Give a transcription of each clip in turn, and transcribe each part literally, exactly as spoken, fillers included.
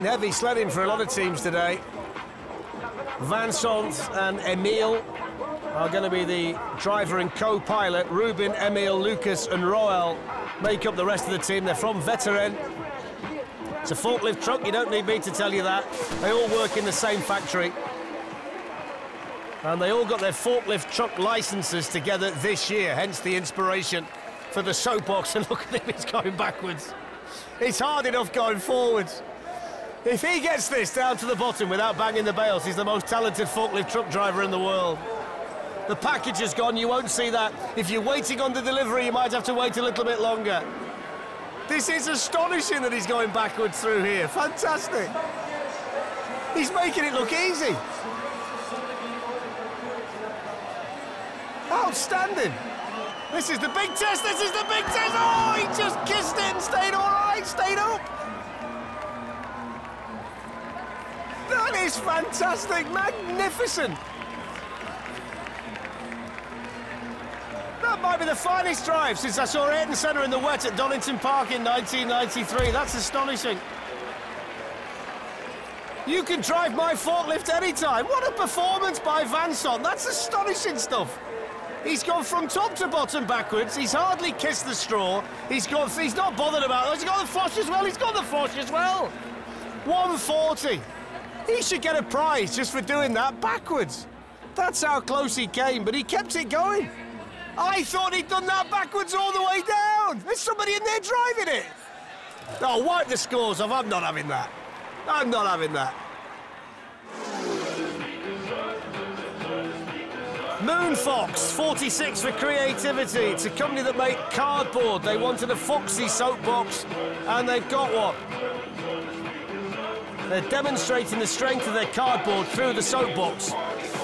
Heavy sledding for a lot of teams today. Vincent and Emile are going to be the driver and co-pilot. Ruben, Emile, Lucas and Roel make up the rest of the team. They're from Veteran. It's a forklift truck, you don't need me to tell you that. They all work in the same factory. And they all got their forklift truck licenses together this year, hence the inspiration for the soapbox. And look at him, he's going backwards. It's hard enough going forwards. If he gets this down to the bottom without banging the bales, he's the most talented forklift truck driver in the world. The package has gone, you won't see that. If you're waiting on the delivery, you might have to wait a little bit longer. This is astonishing that he's going backwards through here. Fantastic. He's making it look easy. Outstanding. This is the big test, this is the big test. Oh, he just kissed it and stayed all right, stayed up. That is fantastic, magnificent. That might be the finest drive since I saw Ayrton Senna in the wet at Donington Park in nineteen ninety-three. That's astonishing. You can drive my forklift anytime. What a performance by Vincent. That's astonishing stuff. He's gone from top to bottom backwards. He's hardly kissed the straw. He's got. He's not bothered about it. He's got the flush as well. He's got the flush as well. one forty. He should get a prize just for doing that backwards. That's how close he came, but he kept it going. I thought he'd done that backwards all the way down. There's somebody in there driving it. Oh, wipe the scores off. I'm not having that. I'm not having that. Moonfox, forty-six for creativity. It's a company that make cardboard. They wanted a Foxy soapbox, and they've got one. They're demonstrating the strength of their cardboard through the soapbox.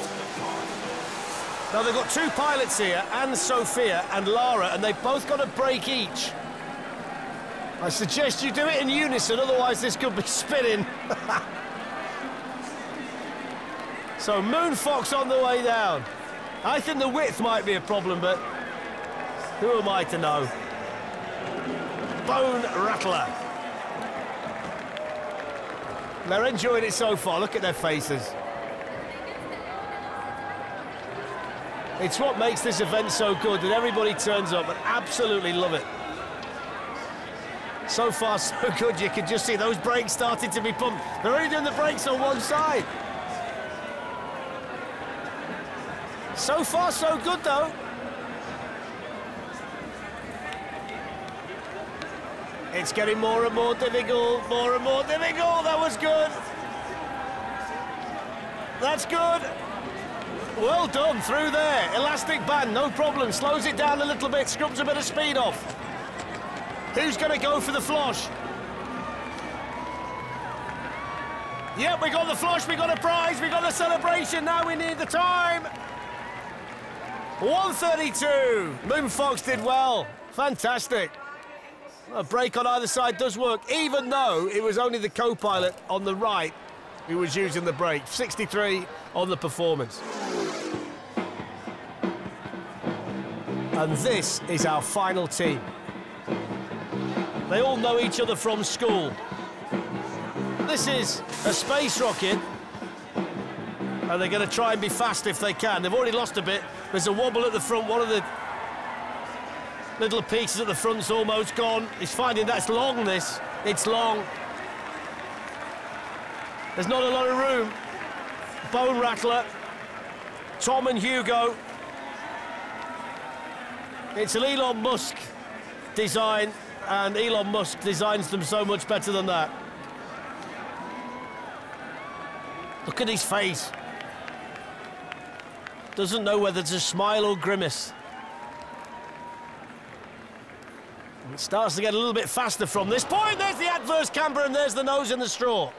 Now, they've got two pilots here, Anne Sophia and Lara, and they've both got a break each. I suggest you do it in unison, otherwise this could be spinning. So, Moonfox on the way down. I think the width might be a problem, but who am I to know? Bone Rattler. They're enjoying it so far. Look at their faces. It's what makes this event so good, that everybody turns up and absolutely love it. So far, so good. You can just see those brakes starting to be pumped. They're only doing the brakes on one side. So far, so good, though. It's getting more and more difficult, more and more difficult. That was good. That's good. Well done, through there. Elastic band, no problem. Slows it down a little bit, scrubs a bit of speed off. Who's going to go for the flush? Yep, we got the flush, we got a prize, we got the celebration. Now we need the time. one thirty-two. Moonfox did well. Fantastic. A brake on either side does work, even though it was only the co-pilot on the right who was using the brake. sixty-three on the performance. And this is our final team. They all know each other from school. This is a space rocket, and they're going to try and be fast if they can. They've already lost a bit. There's a wobble at the front. One of the little pieces at the front's almost gone. He's finding that's long, this. It's long. There's not a lot of room. Bone Rattler, Tom and Hugo. It's an Elon Musk design, and Elon Musk designs them so much better than that. Look at his face. Doesn't know whether to smile or grimace. It starts to get a little bit faster from this point. There's the adverse camber, and there's the nose in the straw.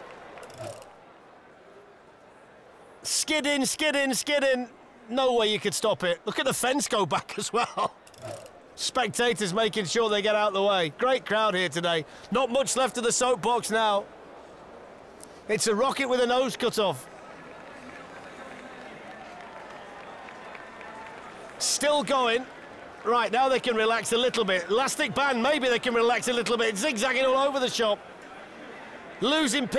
Skid in, skid in, skid in. No way you could stop it. Look at the fence go back as well. Spectators making sure they get out of the way. Great crowd here today. Not much left of the soapbox now. It's a rocket with a nose cut off. Still going. Right, now they can relax a little bit. Elastic band, maybe they can relax a little bit. Zigzagging all over the shop. Losing